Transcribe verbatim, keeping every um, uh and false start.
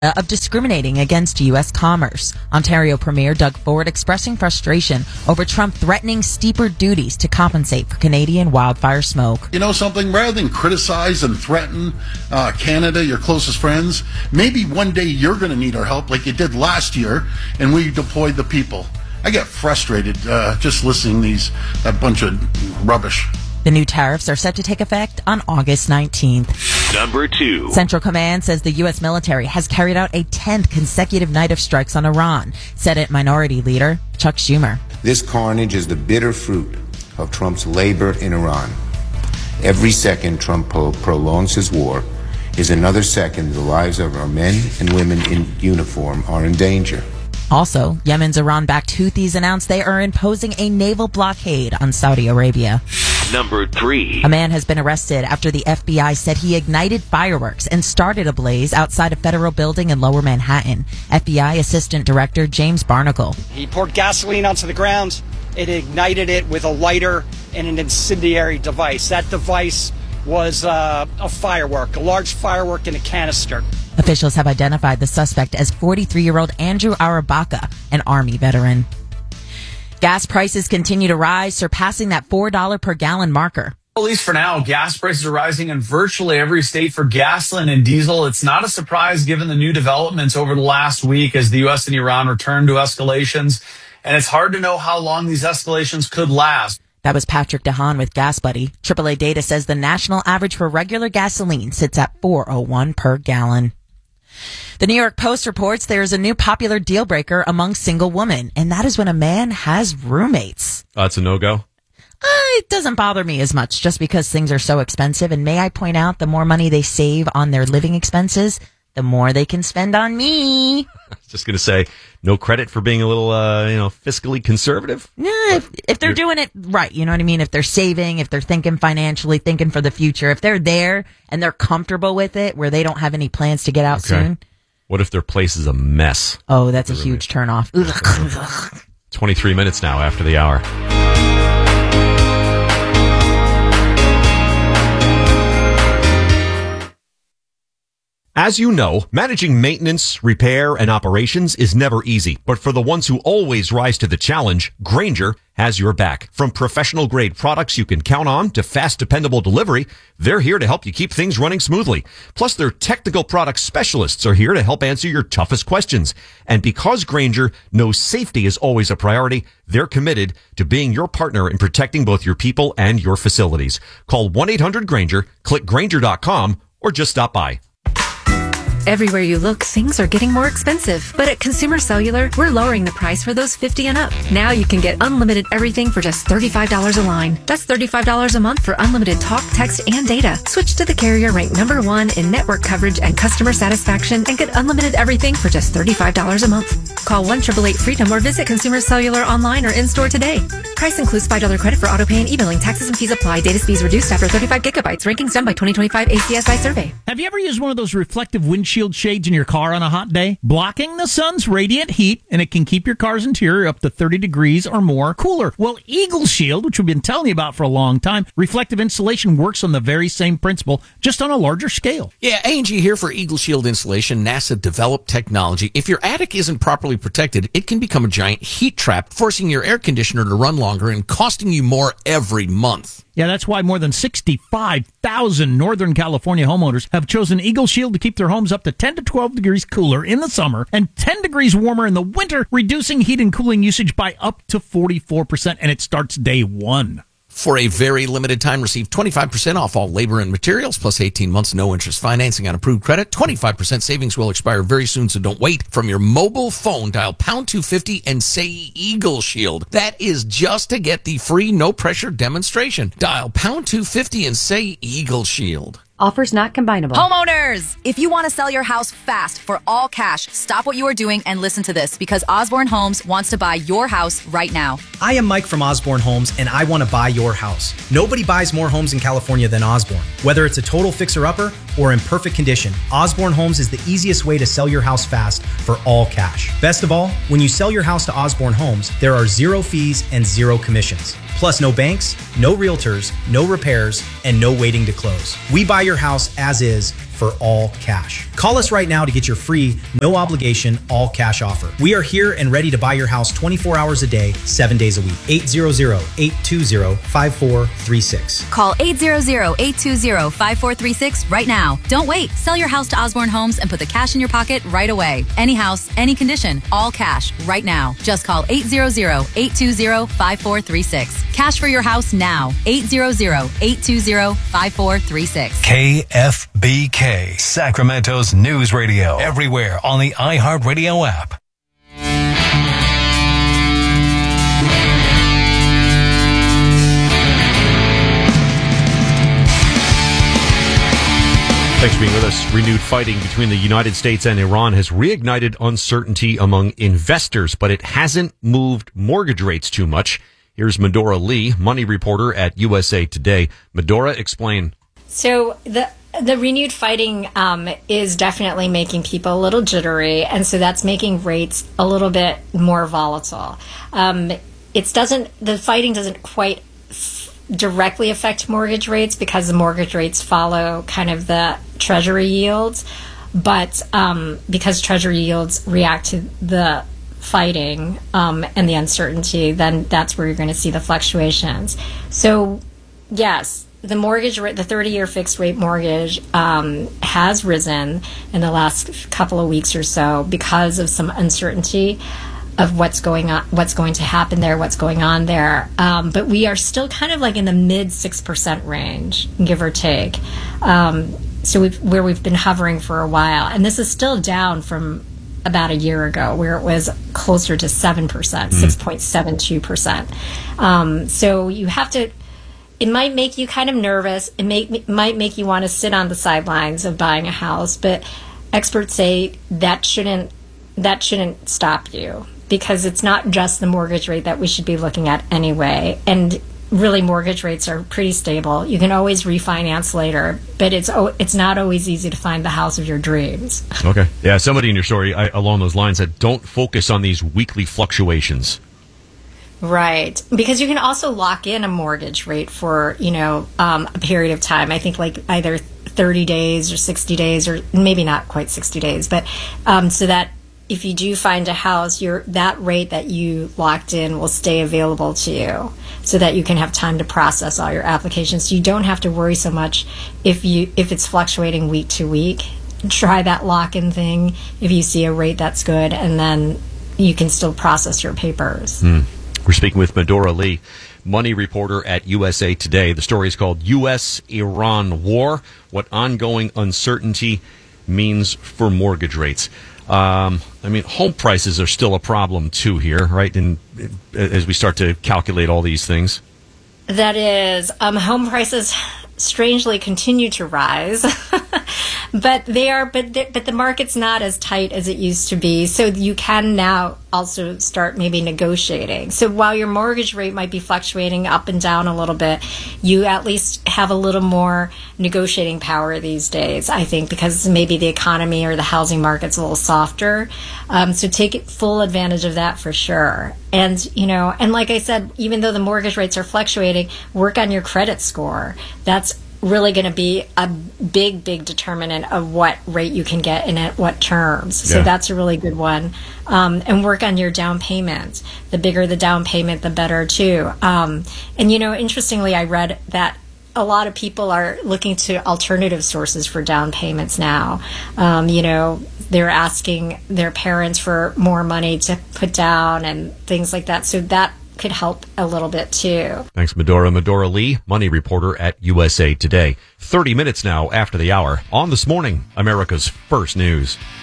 of discriminating against U S commerce. Ontario Premier Doug Ford expressing frustration over Trump threatening steeper duties to compensate for Canadian wildfire smoke. You know something? Rather than criticize and threaten uh, Canada, your closest friends, maybe one day you're going to need our help like you did last year, and we deployed the people. I get frustrated uh, just listening to these that bunch of rubbish. The new tariffs are set to take effect on August nineteenth. Number two. Central Command says the U S military has carried out a tenth consecutive night of strikes on Iran. Senate Minority Leader Chuck Schumer. This carnage is the bitter fruit of Trump's labor in Iran. Every second Trump pro- prolongs his war is another second the lives of our men and women in uniform are in danger. Also, Yemen's Iran-backed Houthis announced they are imposing a naval blockade on Saudi Arabia. Number three. A man has been arrested after the F B I said he ignited fireworks and started a blaze outside a federal building in Lower Manhattan. F B I Assistant Director James Barnacle. He poured gasoline onto the ground. It ignited it with a lighter and an incendiary device. That device was uh, a firework, a large firework in a canister. Officials have identified the suspect as forty-three-year-old Andrew Arabaka, an Army veteran. Gas prices continue to rise, surpassing that four dollars per gallon marker. At least for now, gas prices are rising in virtually every state for gasoline and diesel. It's not a surprise given the new developments over the last week as the U S and Iran return to escalations. And it's hard to know how long these escalations could last. That was Patrick DeHaan with Gas Buddy. triple A data says the national average for regular gasoline sits at four oh one per gallon. The New York Post reports there is a new popular deal breaker among single women, and that is when a man has roommates. Oh, it's a no-go? Uh, it doesn't bother me as much just because things are so expensive. And may I point out, the more money they save on their living expenses, the more they can spend on me. I was just going to say, no credit for being a little, uh, you know, fiscally conservative. Yeah, if, if they're doing it right, you know what I mean? If they're saving, if they're thinking financially, thinking for the future, if they're there and they're comfortable with it, where they don't have any plans to get out Okay. soon. What if their place is a mess? Oh, that's a huge turnoff. twenty-three minutes now after the hour. As you know, managing maintenance, repair, and operations is never easy. But for the ones who always rise to the challenge, Grainger has your back. From professional-grade products you can count on to fast, dependable delivery, they're here to help you keep things running smoothly. Plus, their technical product specialists are here to help answer your toughest questions. And because Grainger knows safety is always a priority, they're committed to being your partner in protecting both your people and your facilities. Call one eight hundred Grainger, click Grainger dot com, or just stop by. Everywhere you look, things are getting more expensive. But at Consumer Cellular, we're lowering the price for those fifty and up. Now you can get unlimited everything for just thirty-five dollars a line. That's thirty-five dollars a month for unlimited talk, text, and data. Switch to the carrier ranked number one in network coverage and customer satisfaction and get unlimited everything for just thirty-five dollars a month. Call one eight eight eight freedom or visit Consumer Cellular online or in-store today. Price includes five dollars credit for auto pay and e-billing. Taxes and fees apply. Data speeds reduced after thirty-five gigabytes. Rankings done by twenty twenty-five A C S I survey. Have you ever used one of those reflective windshield shades in your car on a hot day, blocking the sun's radiant heat, and it can keep your car's interior up to thirty degrees or more cooler? Well, Eagle Shield, which we've been telling you about for a long time, reflective insulation works on the very same principle, just on a larger scale. Yeah, A and G here for Eagle Shield insulation, NASA-developed technology. If your attic isn't properly protected, it can become a giant heat trap, forcing your air conditioner to run longer and costing you more every month. Yeah, that's why more than sixty-five thousand Northern California homeowners have chosen Eagle Shield to keep their homes up to ten to twelve degrees cooler in the summer and ten degrees warmer in the winter, reducing heat and cooling usage by up to forty-four percent, and it starts day one. For a very limited time, receive twenty-five percent off all labor and materials, plus eighteen months no interest financing on approved credit. twenty-five percent savings will expire very soon, so don't wait. From your mobile phone, dial pound two fifty and say Eagle Shield. That is just to get the free no-pressure demonstration. Dial pound two fifty and say Eagle Shield. Offers not combinable. Homeowners, if you want to sell your house fast for all cash, stop what you are doing and listen to this, because Osborne Homes wants to buy your house right now. I am Mike from Osborne Homes, and I want to buy your house. Nobody buys more homes in California than Osborne. Whether it's a total fixer-upper or in perfect condition, Osborne Homes is the easiest way to sell your house fast for all cash. Best of all, when you sell your house to Osborne Homes, there are zero fees and zero commissions. Plus, no banks, no realtors, no repairs, and no waiting to close. We buy your house as is, for all cash. Call us right now to get your free, no obligation, all cash offer. We are here and ready to buy your house twenty-four hours a day, seven days a week. eight hundred, eight two zero, five four three six. Call eight hundred, eight two zero, five four three six right now. Don't wait. Sell your house to Osborne Homes and put the cash in your pocket right away. Any house, any condition, all cash right now. Just call eight hundred, eight two zero, five four three six. Cash for your house now. eight hundred, eight two zero, five four three six. K F B K, Sacramento's news radio. Everywhere on the iHeartRadio app. Thanks for being with us. Renewed fighting between the United States and Iran has reignited uncertainty among investors, but it hasn't moved mortgage rates too much. Here's Medora Lee, money reporter at U S A Today. Medora, explain. So the the renewed fighting um, is definitely making people a little jittery, and so that's making rates a little bit more volatile. Um, it doesn't. The fighting doesn't quite f- directly affect mortgage rates because the mortgage rates follow kind of the Treasury yields, but um, because Treasury yields react to the fighting um, and the uncertainty, then that's where you're going to see the fluctuations. So, yes. The mortgage rate, the thirty-year fixed rate mortgage um, has risen in the last couple of weeks or so because of some uncertainty of what's going on, what's going to happen there, what's going on there. Um, but we are still kind of like in the mid six percent range, give or take. Um, so we've, where we've been hovering for a while, and this is still down from about a year ago, where it was closer to seven percent, mm. six point seven two percent. Um, so you have to. It might make you kind of nervous. It may, it might make you want to sit on the sidelines of buying a house, but experts say that shouldn't that shouldn't stop you, because it's not just the mortgage rate that we should be looking at anyway. And really, mortgage rates are pretty stable. You can always refinance later, but it's it's not always easy to find the house of your dreams. Okay. Yeah, somebody in your story I, along those lines said, don't focus on these weekly fluctuations. Right, because you can also lock in a mortgage rate for, you know, um, a period of time. I think like either thirty days or sixty days, or maybe not quite sixty days, but um, so that if you do find a house, your that rate that you locked in will stay available to you, so that you can have time to process all your applications. So you don't have to worry so much if you if it's fluctuating week to week. Try that lock-in thing if you see a rate that's good, and then you can still process your papers. Mm. We're speaking with Medora Lee, money reporter at U S A Today. The story is called U S Iran War, What Ongoing Uncertainty Means for Mortgage Rates. Um, I mean, home prices are still a problem, too, here, right? And as we start to calculate all these things. That is. Um, home prices strangely continue to rise. But they are, but the, but the market's not as tight as it used to be. So you can now also start maybe negotiating. So while your mortgage rate might be fluctuating up and down a little bit, you at least have a little more negotiating power these days, I think, because maybe the economy or the housing market's a little softer. Um, so take full advantage of that for sure. And, you know, and like I said, even though the mortgage rates are fluctuating, work on your credit score. That's really going to be a big, big determinant of what rate you can get and at what terms. So yeah. That's a really good one. Um, and work on your down payment. The bigger the down payment, the better too. Um, and, you know, interestingly, I read that a lot of people are looking to alternative sources for down payments now. Um, you know, they're asking their parents for more money to put down and things like that. So that could help a little bit too. Thanks, Medora. Medora Lee, money reporter at U S A Today. thirty minutes now after the hour on This Morning, America's First News.